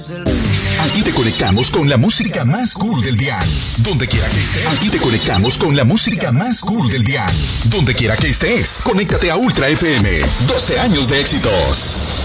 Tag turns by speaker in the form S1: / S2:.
S1: Aquí te conectamos con la música más cool del dial. Donde quiera que estés. Aquí te conectamos con la música más cool del dial. Donde quiera que estés, conéctate a Ultra FM. 12 años de éxitos.